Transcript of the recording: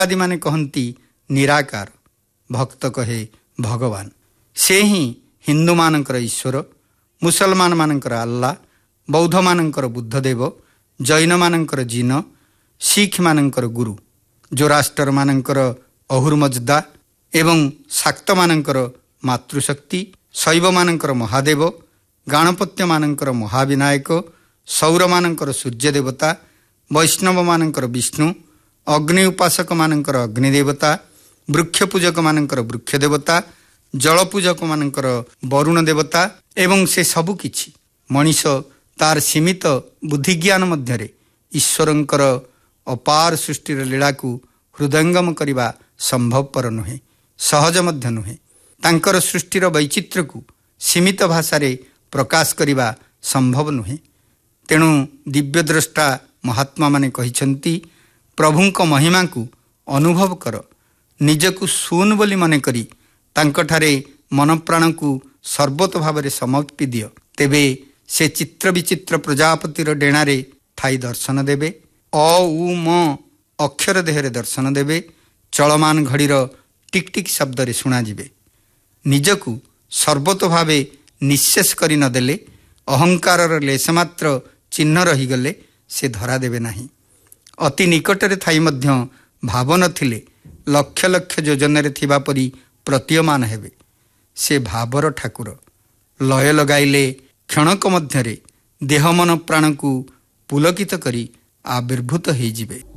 ଆଦିମାନେ କହନ୍ତି ନିରାକାର, ଭକ୍ତ କହେ ଭଗବାନ। ସେ ହିଁ ହିନ୍ଦୁମାନଙ୍କର ଈଶ୍ୱର, ମୁସଲମାନମାନଙ୍କର ଆଲ୍ଲା, ବୌଦ୍ଧମାନଙ୍କର ବୁଦ୍ଧଦେବ, ଜୈନମାନଙ୍କର ଜିନ, ଶିଖମାନଙ୍କର ଗୁରୁ, ଜୋରାଷ୍ଟ୍ରମାନଙ୍କର ଅହୁର୍ମଜଦା ଏବଂ ଶାକ୍ତମାନଙ୍କର ମାତୃଶକ୍ତି, ଶୈବମାନଙ୍କର ମହାଦେବ, ଗାଣପତ୍ୟମାନଙ୍କର ମହାବିନାୟକ, ସୌରମାନଙ୍କର ସୂର୍ଯ୍ୟ ଦେବତା, ବୈଷ୍ଣବମାନଙ୍କର ବିଷ୍ଣୁ, ଅଗ୍ନି ଉପାସକମାନଙ୍କର ଅଗ୍ନି ଦେବତା, ବୃକ୍ଷ ପୂଜକମାନଙ୍କର ବୃକ୍ଷ ଦେବତା, ଜଳ ପୂଜକମାନଙ୍କର ବରୁଣ ଦେବତା ଏବଂ ସେ ସବୁ କିଛି ମଣିଷ ତାର ସୀମିତ ବୁଦ୍ଧିଜ୍ଞାନ ମଧ୍ୟରେ ଈଶ୍ୱରଙ୍କର ଅପାର ସୃଷ୍ଟିର ଲୀଳାକୁ ହୃଦୟଙ୍ଗମ କରିବା ସମ୍ଭବପର ନୁହେଁ, ସହଜ ମଧ୍ୟ ନୁହେଁ। ତାଙ୍କର ସୃଷ୍ଟିର ବୈଚିତ୍ର୍ୟକୁ ସୀମିତ ଭାଷାରେ ପ୍ରକାଶ କରିବା ସମ୍ଭବ ନୁହେଁ। ତେଣୁ ଦିବ୍ୟଦ୍ରଷ୍ଟା ମହାତ୍ମାମାନେ କହିଛନ୍ତି, ପ୍ରଭୁଙ୍କ ମହିମାକୁ ଅନୁଭବ କର, ନିଜକୁ ଶୂନ୍ ବୋଲି ମନେକରି ତାଙ୍କଠାରେ ମନପ୍ରାଣକୁ ସର୍ବତ ଭାବରେ ସମର୍ପି ଦିଅ। ତେବେ ସେ ଚିତ୍ର ବିଚିତ୍ର ପ୍ରଜାପତିର ଡେଣାରେ ଥାଇ ଦର୍ଶନ ଦେବେ, ଅ ଉ ମ ଅକ୍ଷର ଦେହରେ ଦର୍ଶନ ଦେବେ, ଚଳମାନ ଘଡ଼ିର ଟିକ୍ ଟିକ୍ ଶବ୍ଦରେ ଶୁଣାଯିବେ। ନିଜକୁ ସର୍ବତ ଭାବେ ନିଃଶେଷ କରି ନଦେଲେ, ଅହଙ୍କାରର ଲେଶମାତ୍ର ଚିହ୍ନ ରହିଗଲେ ସେ ଧରା ଦେବେ ନାହିଁ। ଅତି ନିକଟରେ ଥାଇ ମଧ୍ୟ ଭାବ ନଥିଲେ ଲକ୍ଷ ଲକ୍ଷ ଯୋଜନାରେ ଥିବା ପରି ପ୍ରତୀୟମାନ ହେବେ। ସେ ଭାବର ଠାକୁର। ଲୟ ଲଗାଇଲେ କ୍ଷଣକ ମଧ୍ୟରେ ଦେହ ମନ ପ୍ରାଣକୁ ପୁଲକିତ କରି ଆବିର୍ଭୂତ ହୋଇଯିବେ।